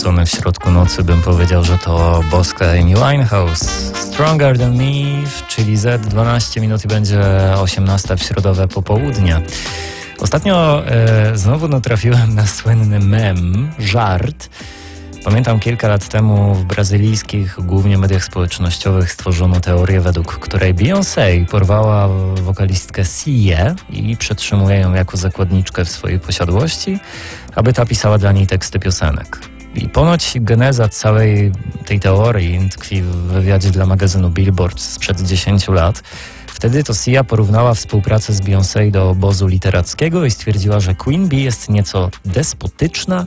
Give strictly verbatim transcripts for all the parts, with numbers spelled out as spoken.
obudzony w środku nocy bym powiedział, że to boska Amy Winehouse. Stronger Than Me, czyli Z dwanaście minut i będzie osiemnasta w środowe popołudnie. Ostatnio e, znowu natrafiłem na słynny mem, żart. Pamiętam kilka lat temu w brazylijskich, głównie mediach społecznościowych, stworzono teorię, według której Beyoncé porwała wokalistkę Się i przetrzymuje ją jako zakładniczkę w swojej posiadłości, aby ta pisała dla niej teksty piosenek. I ponoć geneza całej tej teorii tkwi w wywiadzie dla magazynu Billboard sprzed dziesięciu lat. Wtedy to Sia porównała współpracę z Beyoncé do obozu literackiego i stwierdziła, że Queen Bee jest nieco despotyczna.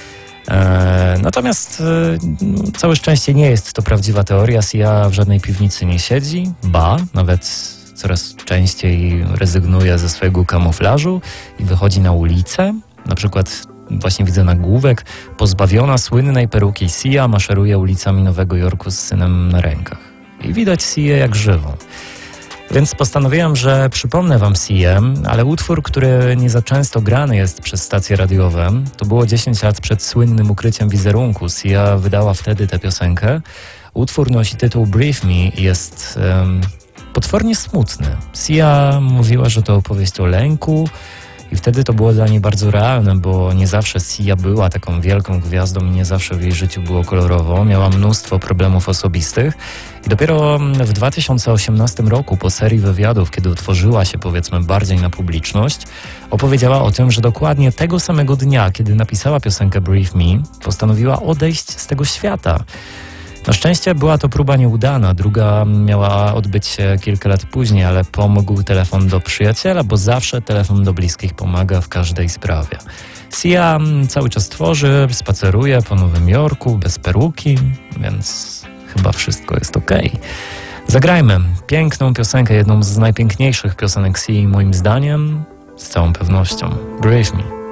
E, natomiast e, całe szczęście nie jest to prawdziwa teoria. Sia w żadnej piwnicy nie siedzi, ba, nawet coraz częściej rezygnuje ze swojego kamuflażu i wychodzi na ulicę. Na przykład właśnie widzę nagłówek: pozbawiona słynnej peruki Sia maszeruje ulicami Nowego Jorku z synem na rękach. I widać Się jak żywą. Więc postanowiłem, że przypomnę wam Się, ale utwór, który nie za często grany jest przez stacje radiowe. To było dziesięć lat przed słynnym ukryciem wizerunku. Sia wydała wtedy tę piosenkę. Utwór nosi tytuł Brief Me i jest um, potwornie smutny. Sia mówiła, że to opowieść o lęku i wtedy to było dla niej bardzo realne, bo nie zawsze Sia była taką wielką gwiazdą i nie zawsze w jej życiu było kolorowo. Miała mnóstwo problemów osobistych i dopiero w dwa tysiące osiemnastym roku, po serii wywiadów, kiedy otworzyła się, powiedzmy, bardziej na publiczność, opowiedziała o tym, że dokładnie tego samego dnia, kiedy napisała piosenkę Brief Me, postanowiła odejść z tego świata. Na szczęście była to próba nieudana, druga miała odbyć się kilka lat później, ale pomógł telefon do przyjaciela, bo zawsze telefon do bliskich pomaga w każdej sprawie. Sia cały czas tworzy, spaceruje po Nowym Jorku bez peruki, więc chyba wszystko jest okej. Okay. Zagrajmy piękną piosenkę, jedną z najpiękniejszych piosenek Sii moim zdaniem, z całą pewnością. Brief Me.